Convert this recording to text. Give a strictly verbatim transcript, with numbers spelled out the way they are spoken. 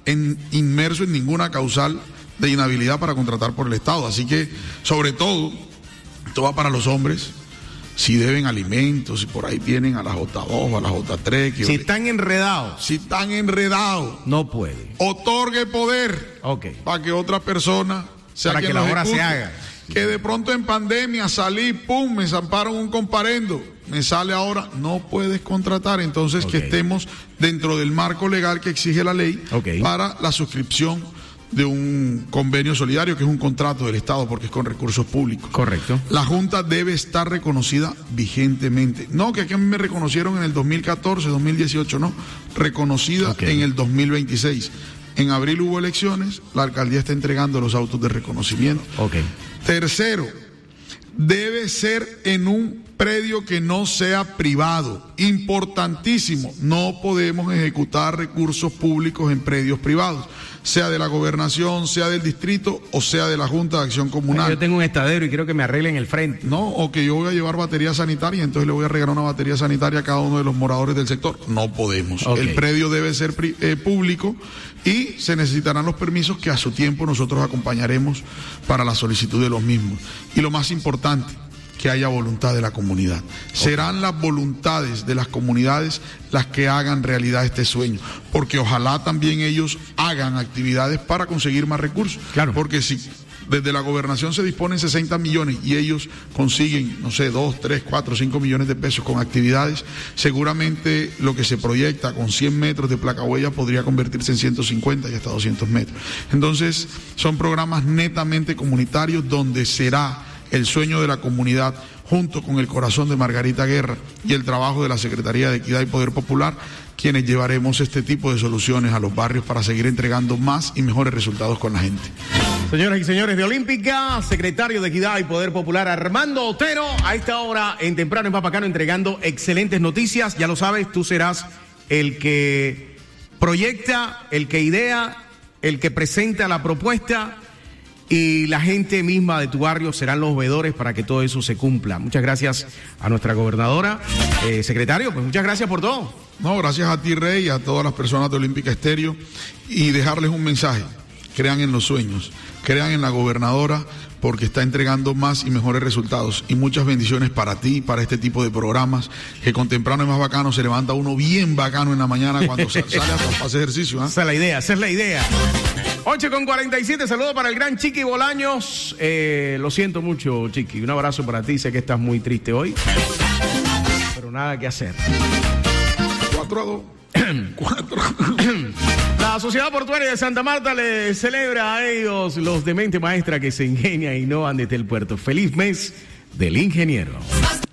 en, inmerso en ninguna causal de inhabilidad para contratar por el Estado. Así que, sobre todo, esto va para los hombres. Si deben alimentos, si por ahí vienen a la J dos, a la J tres. Que si están enredados. Si están enredados. No puede. Otorgue poder. Ok. Para que otra persona sea para que la obra se haga. Que de pronto en pandemia salí, pum, me zamparon un comparendo. Me sale ahora, no puedes contratar. Entonces, okay, que estemos dentro del marco legal que exige la ley, okay, para la suscripción de un convenio solidario, que es un contrato del Estado, porque es con recursos públicos. Correcto. La Junta debe estar reconocida vigentemente. No, que aquí a mí me reconocieron en el dos mil catorce, dos mil dieciocho, no. Reconocida, okay, en el dos mil veintiséis. En abril hubo elecciones, la alcaldía está entregando los autos de reconocimiento. Okay. Tercero, debe ser en un predio que no sea privado. Importantísimo, no podemos ejecutar recursos públicos en predios privados, sea de la gobernación, sea del distrito o sea de la Junta de Acción Comunal. Yo tengo un estadero y quiero que me arreglen el frente. No, o que yo voy a llevar batería sanitaria, entonces le voy a regalar una batería sanitaria a cada uno de los moradores del sector. No podemos. Okay. El predio debe ser eh, público y se necesitarán los permisos que a su tiempo nosotros acompañaremos para la solicitud de los mismos. Y lo más importante, que haya voluntad de la comunidad. Okay. Serán las voluntades de las comunidades las que hagan realidad este sueño, porque ojalá también ellos hagan actividades para conseguir más recursos. Claro. Porque si desde la gobernación se disponen sesenta millones y ellos consiguen, no sé, dos, tres, cuatro, cinco millones de pesos con actividades, seguramente lo que se proyecta con cien metros de placa huella podría convertirse en ciento cincuenta y hasta doscientos metros. Entonces, son programas netamente comunitarios donde será el sueño de la comunidad, junto con el corazón de Margarita Guerra y el trabajo de la Secretaría de Equidad y Poder Popular, quienes llevaremos este tipo de soluciones a los barrios para seguir entregando más y mejores resultados con la gente. Señoras y señores de Olímpica, secretario de Equidad y Poder Popular Armando Otero, a esta hora en Temprano en Papacano entregando excelentes noticias. Ya lo sabes, tú serás el que proyecta, el que idea, el que presenta la propuesta, y la gente misma de tu barrio serán los veedores para que todo eso se cumpla. Muchas gracias a nuestra gobernadora. Eh, secretario, pues muchas gracias por todo. No, gracias a ti, Rey, y a todas las personas de Olímpica Estéreo, y dejarles un mensaje: crean en los sueños, crean en la gobernadora, porque está entregando más y mejores resultados. Y muchas bendiciones para ti, para este tipo de programas, que con Temprano es más bacano, se levanta uno bien bacano en la mañana cuando sale a hacer ejercicio. ¿eh? Esa es la idea, esa es la idea. ocho con cuarenta y siete, saludo para el gran Chiqui Bolaños. Eh, lo siento mucho, Chiqui. Un abrazo para ti, sé que estás muy triste hoy, pero nada que hacer. cuatro a dos. cuatro. La Sociedad Portuaria de Santa Marta le celebra a ellos, los de mente maestra que se ingenian y innovan desde el puerto. Feliz mes del ingeniero.